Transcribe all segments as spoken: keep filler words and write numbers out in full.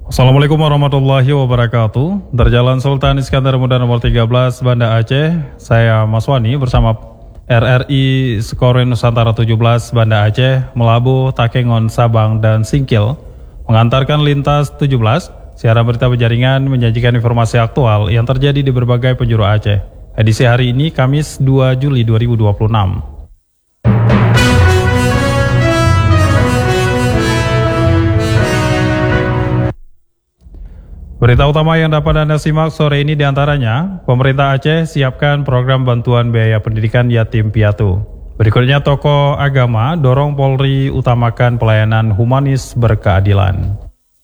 Assalamualaikum warahmatullahi wabarakatuh. Berjalan Sultan Iskandar Muda nomor tiga belas Banda Aceh. Saya Mas Wani bersama R R I Skorin Nusantara tujuh belas Banda Aceh, Melabuh, Takengon, Sabang, dan Singkil mengantarkan lintas tujuh belas. Siaran berita berjaringan menyajikan informasi aktual yang terjadi di berbagai penjuru Aceh. Edisi hari ini Kamis dua Juli dua ribu dua puluh enam. Berita utama yang dapat Anda simak sore ini diantaranya, pemerintah Aceh siapkan program bantuan biaya pendidikan yatim piatu. Berikutnya, tokoh agama dorong Polri utamakan pelayanan humanis berkeadilan.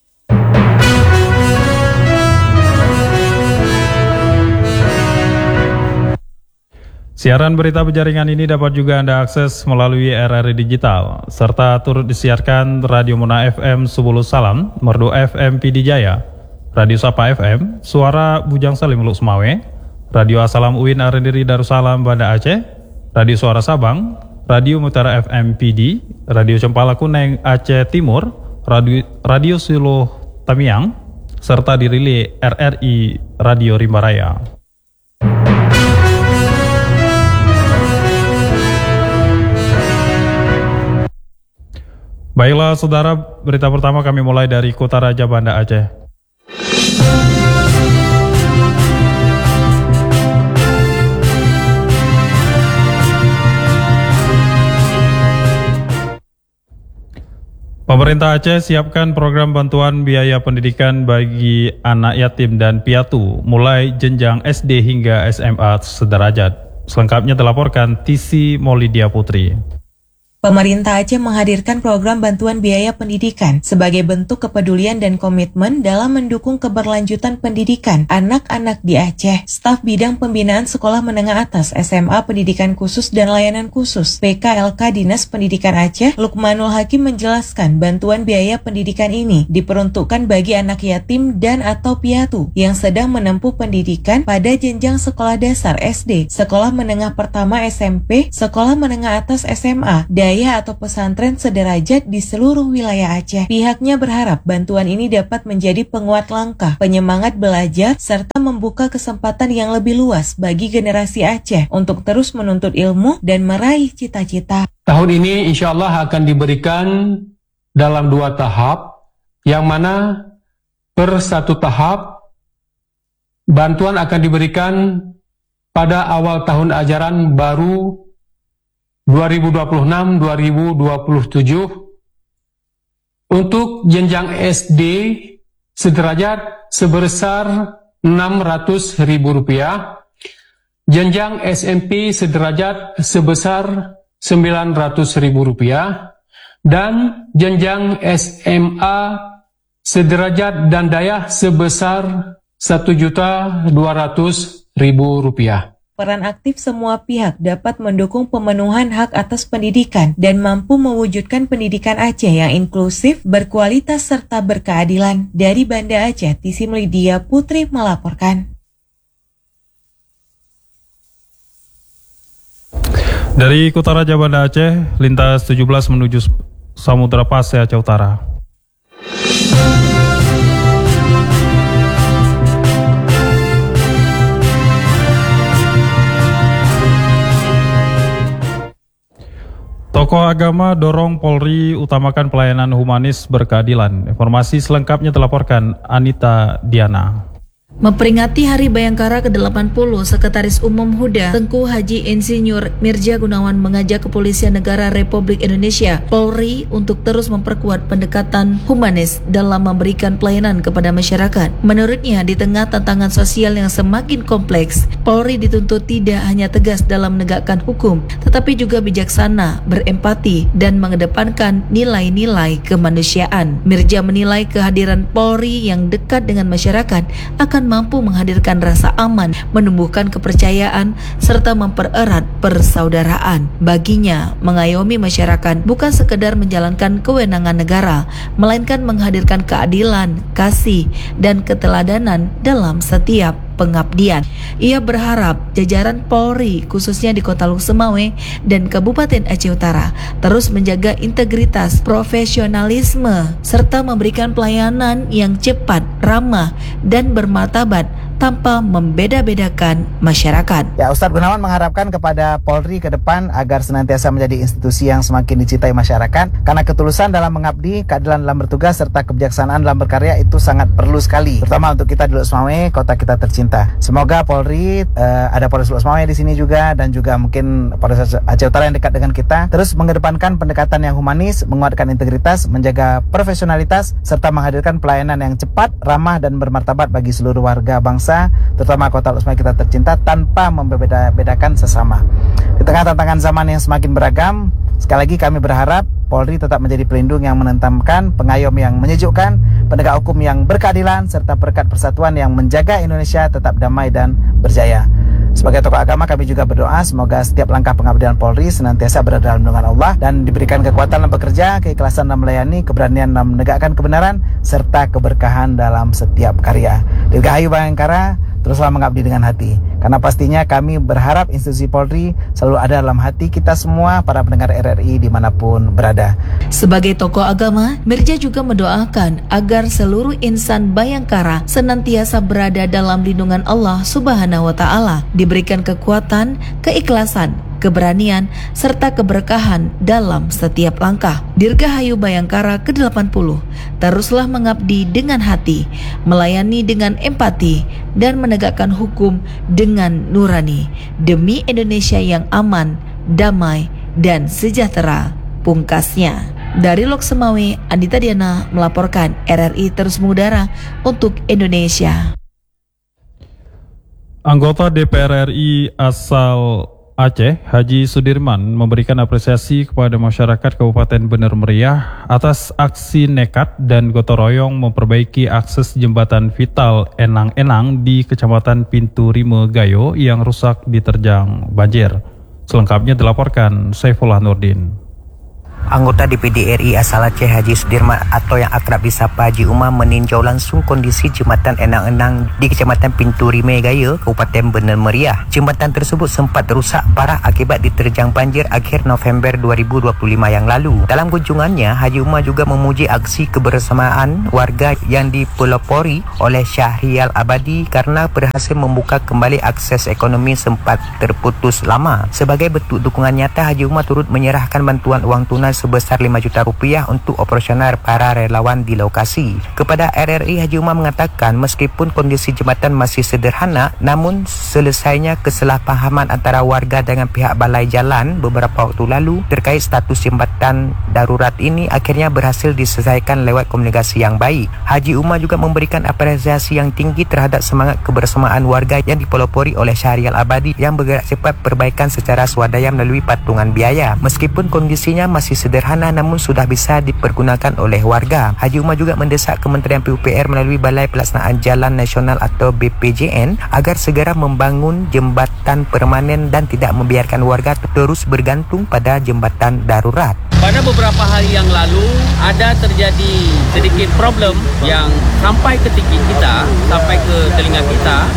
Siaran berita berjaringan ini dapat juga Anda akses melalui R R I Digital, serta turut disiarkan Radio Muna F M Subulu Salam, Merdu F M P D Jaya, Radio Sapa F M, Suara Bujang Salim Luk Semawe, Radio Asalam Uin Arendiri Darussalam Banda Aceh, Radio Suara Sabang, Radio Mutara F M P D, Radio Cempala Kuneng Aceh Timur, Radio, Radio Suluh Tamiang, serta dirilis R R I Radio Rimba Raya. Baiklah saudara, berita pertama kami mulai dari Kota Raja Banda Aceh. Pemerintah Aceh siapkan program bantuan biaya pendidikan bagi anak yatim dan piatu mulai jenjang S D hingga S M A sederajat. Selengkapnya dilaporkan Tisi Maulidia Putri. Pemerintah Aceh menghadirkan program bantuan biaya pendidikan sebagai bentuk kepedulian dan komitmen dalam mendukung keberlanjutan pendidikan anak-anak di Aceh. Staf Bidang Pembinaan Sekolah Menengah Atas S M A Pendidikan Khusus dan Layanan Khusus P K L K Dinas Pendidikan Aceh, Lukmanul Hakim menjelaskan bantuan biaya pendidikan ini diperuntukkan bagi anak yatim dan atau piatu yang sedang menempuh pendidikan pada jenjang sekolah dasar S D, sekolah menengah pertama S M P, sekolah menengah atas S M A, daya atau pesantren sederajat di seluruh wilayah Aceh. Pihaknya berharap bantuan ini dapat menjadi penguat langkah, penyemangat belajar, serta membuka kesempatan yang lebih luas bagi generasi Aceh untuk terus menuntut ilmu dan meraih cita-cita. Tahun ini insya Allah akan diberikan dalam dua tahap, yang mana per satu tahap bantuan akan diberikan pada awal tahun ajaran baru dua ribu dua puluh enam dua ribu dua puluh tujuh untuk jenjang S D sederajat sebesar enam ratus ribu rupiah, jenjang S M P sederajat sebesar sembilan ratus ribu rupiah, dan jenjang S M A sederajat dan daya sebesar satu juta dua ratus ribu rupiah. Peran aktif semua pihak dapat mendukung pemenuhan hak atas pendidikan dan mampu mewujudkan pendidikan Aceh yang inklusif, berkualitas, serta berkeadilan. Dari Banda Aceh, Tisi Maulidia Putri melaporkan. Dari Kota Raja Banda Aceh, lintas tujuh belas menuju Samudra Pasai Aceh Utara. Tokoh agama dorong Polri utamakan pelayanan humanis berkeadilan. Informasi selengkapnya dilaporkan Anita Diana. Memperingati Hari Bayangkara ke delapan puluh, Sekretaris Umum Huda Tengku Haji Insinyur Mirja Gunawan mengajak Kepolisian Negara Republik Indonesia Polri untuk terus memperkuat pendekatan humanis dalam memberikan pelayanan kepada masyarakat. Menurutnya, di tengah tantangan sosial yang semakin kompleks, Polri dituntut tidak hanya tegas dalam menegakkan hukum, tetapi juga bijaksana, berempati, dan mengedepankan nilai-nilai kemanusiaan. Mirja menilai kehadiran Polri yang dekat dengan masyarakat akan mampu menghadirkan rasa aman, menumbuhkan kepercayaan, serta mempererat persaudaraan. Baginya, mengayomi masyarakat bukan sekedar menjalankan kewenangan negara, melainkan menghadirkan keadilan, kasih, dan keteladanan dalam setiap pengabdian. Ia berharap jajaran Polri khususnya di Kota Lok Sumawe dan Kabupaten Aceh Utara terus menjaga integritas, profesionalisme serta memberikan pelayanan yang cepat, ramah dan bermartabat tanpa membeda-bedakan masyarakat. Ya, Ustadz Gunawan mengharapkan kepada Polri ke depan agar senantiasa menjadi institusi yang semakin dicintai masyarakat, karena ketulusan dalam mengabdi, keadilan dalam bertugas, serta kebijaksanaan dalam berkarya itu sangat perlu sekali, terutama untuk kita di Lok Sumawe, kota kita tercinta. Semoga Polri, uh, ada Polres Lok Sumawe di sini juga, dan juga mungkin Polres Aceh Utara yang dekat dengan kita, terus mengedepankan pendekatan yang humanis, menguatkan integritas, menjaga profesionalitas, serta menghadirkan pelayanan yang cepat, ramah, dan bermartabat bagi seluruh warga bangsa, terutama kota Lok Sumawe kita tercinta, tanpa membeda-bedakan sesama. Di tengah tantangan zaman yang semakin beragam, sekali lagi kami berharap Polri tetap menjadi pelindung yang menentamkan, pengayom yang menyejukkan, penegak hukum yang berkeadilan, serta perekat persatuan yang menjaga Indonesia tetap damai dan berjaya. Sebagai tokoh agama, kami juga berdoa semoga setiap langkah pengabdian Polri senantiasa berada dalam lindungan Allah dan diberikan kekuatan dalam bekerja, keikhlasan dalam melayani, keberanian dalam menegakkan kebenaran, serta keberkahan dalam setiap karya. Dirgahayu Bayangkara, teruslah mengabdi dengan hati, karena pastinya kami berharap institusi Polri selalu ada dalam hati kita semua, para pendengar R R I dimanapun berada. Sebagai tokoh agama, Mirja juga mendoakan agar seluruh insan Bayangkara senantiasa berada dalam lindungan Allah Subhanahu wa Ta'ala, diberikan kekuatan, keikhlasan, keberanian, serta keberkahan dalam setiap langkah. Dirgahayu Bayangkara ke delapan puluh, teruslah mengabdi dengan hati, melayani dengan empati, dan menegakkan hukum dengan nurani, demi Indonesia yang aman, damai, dan sejahtera, pungkasnya. Dari Lok Sumawe, Andita Diana melaporkan. R R I terus mengudara untuk Indonesia. Anggota D P R R I asal Aceh, Haji Sudirman, memberikan apresiasi kepada masyarakat Kabupaten Bener Meriah atas aksi nekat dan gotong royong memperbaiki akses jembatan vital Enang-Enang di Kecamatan Pintu Rime Gayo yang rusak diterjang banjir. Selengkapnya dilaporkan Saifullah Nurdin. Anggota D P D R I asal Aceh Haji Sudirman atau yang akrab disapa Haji Umar meninjau langsung kondisi jembatan Enang-Enang di Kecamatan Pintu Rime Gaya, Kabupaten Bener Meriah. Jembatan tersebut sempat rusak parah akibat diterjang banjir akhir November dua ribu dua puluh lima yang lalu. Dalam kunjungannya, Haji Umar juga memuji aksi kebersamaan warga yang dipelopori oleh Syahrial Abadi karena berhasil membuka kembali akses ekonomi sempat terputus lama. Sebagai bentuk dukungan nyata, Haji Umar turut menyerahkan bantuan uang tunai sebesar lima juta rupiah untuk operasional para relawan di lokasi. Kepada R R I, Haji Umar mengatakan meskipun kondisi jembatan masih sederhana, namun selesainya kesalahpahaman antara warga dengan pihak balai jalan beberapa waktu lalu terkait status jembatan darurat ini akhirnya berhasil diselesaikan lewat komunikasi yang baik. Haji Umar juga memberikan apresiasi yang tinggi terhadap semangat kebersamaan warga yang dipelopori oleh Syahrial Abadi yang bergerak cepat perbaikan secara swadaya melalui patungan biaya. Meskipun kondisinya masih sederhana namun sudah bisa dipergunakan oleh warga. Haji Umar juga mendesak Kementerian P U P R melalui Balai Pelaksanaan Jalan Nasional atau B P J N agar segera membangun jembatan permanen dan tidak membiarkan warga terus bergantung pada jembatan darurat. Pada beberapa hari yang lalu ada terjadi sedikit problem yang sampai ke titik kita, sampai ke telinga kita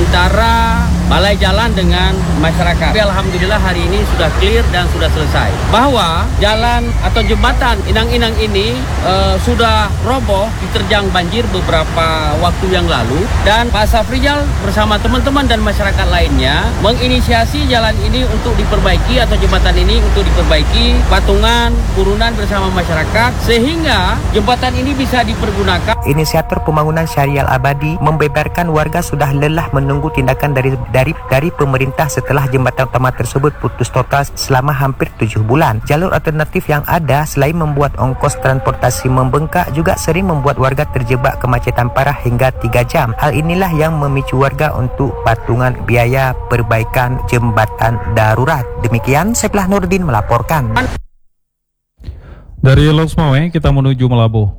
antara balai jalan dengan masyarakat. Tapi alhamdulillah hari ini sudah clear dan sudah selesai. Bahwa jalan atau jembatan Inang-Inang ini uh, sudah roboh diterjang banjir beberapa waktu yang lalu dan Pak Safrijal bersama teman-teman dan masyarakat lainnya menginisiasi jalan ini untuk diperbaiki atau jembatan ini untuk diperbaiki, patungan, burunan bersama masyarakat sehingga jembatan ini bisa dipergunakan. Inisiator pembangunan Syahrial Abadi membeberkan warga sudah lelah menunggu tindakan dari dari dari pemerintah setelah jembatan utama tersebut putus total selama hampir tujuh bulan. Jalur alternatif yang ada selain membuat ongkos transportasi membengkak juga sering membuat warga terjebak kemacetan parah hingga tiga jam. Hal inilah yang memicu warga untuk patungan biaya perbaikan jembatan darurat. Demikian Saifullah Nurdin melaporkan. Dari Lok Sumawe kita menuju Melabuh.